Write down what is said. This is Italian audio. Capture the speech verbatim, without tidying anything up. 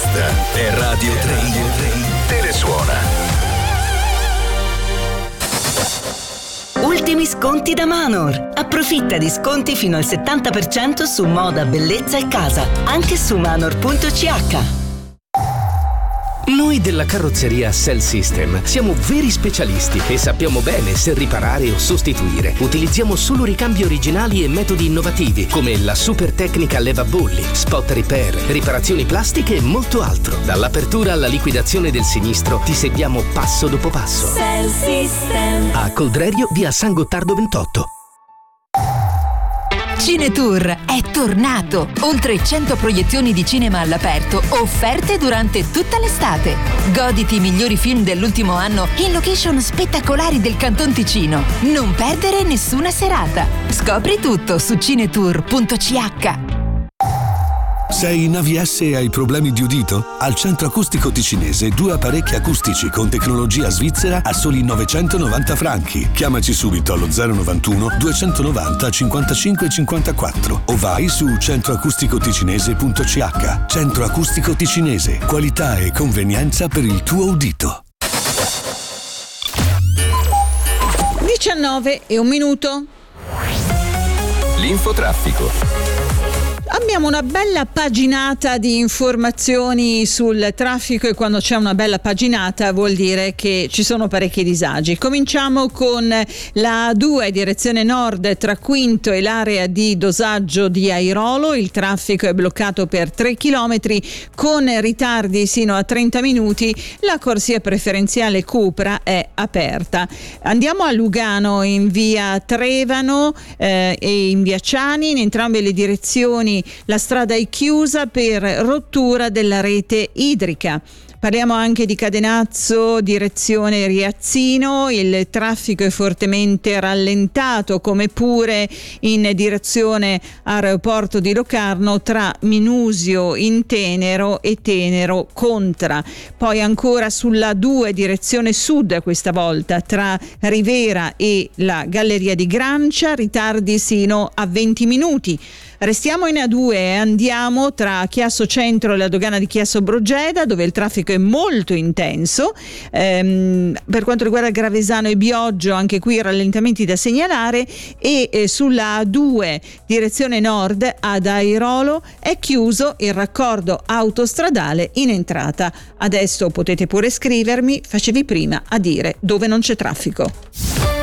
Questa è Radio tre. Telesuona. Ultimi sconti da Manor. Approfitta di sconti fino al settanta per cento su moda, bellezza e casa, anche su manor punto c h. Noi della carrozzeria Cell System siamo veri specialisti e sappiamo bene se riparare o sostituire. Utilizziamo solo ricambi originali e metodi innovativi come la super tecnica levabolli, spot repair, riparazioni plastiche e molto altro. Dall'apertura alla liquidazione del sinistro ti seguiamo passo dopo passo. Cell System. A Coldrerio, via San Gottardo ventotto. Cinetour è tornato! Oltre cento proiezioni di cinema all'aperto offerte durante tutta l'estate. Goditi i migliori film dell'ultimo anno in location spettacolari del Canton Ticino. Non perdere nessuna serata. Scopri tutto su cinetour punto c h. Sei in A V S e hai problemi di udito? Al Centro Acustico Ticinese due apparecchi acustici con tecnologia svizzera a soli novecentonovanta franchi. Chiamaci subito allo zero novantuno duecentonovanta cinquantacinque cinquantaquattro o vai su centro acustico ticinese punto c h. Centro Acustico Ticinese, qualità e convenienza per il tuo udito. diciannove e un minuto. L'infotraffico. Abbiamo una bella paginata di informazioni sul traffico e quando c'è una bella paginata vuol dire che ci sono parecchi disagi. Cominciamo con la A due direzione nord tra Quinto e l'area di dosaggio di Airolo. Il traffico è bloccato per tre chilometri con ritardi sino a trenta minuti. La corsia preferenziale Cupra è aperta. Andiamo a Lugano in via Trevano eh, e in via Ciani. In entrambe le direzioni la strada è chiusa per rottura della rete idrica. Parliamo anche di Cadenazzo, direzione Riazzino, il traffico è fortemente rallentato, come pure in direzione aeroporto di Locarno tra Minusio in Tenero e Tenero Contra. Poi ancora sulla due direzione sud, questa volta tra Rivera e la Galleria di Grancia, ritardi sino a venti minuti. Restiamo in A due e andiamo tra Chiasso Centro e la dogana di Chiasso Brogeda, dove il traffico è molto intenso. Ehm, per quanto riguarda Gravesano e Bioggio, anche qui rallentamenti da segnalare, e eh, sulla A due direzione nord ad Airolo è chiuso il raccordo autostradale in entrata. Adesso potete pure scrivermi, facevi prima a dire dove non c'è traffico.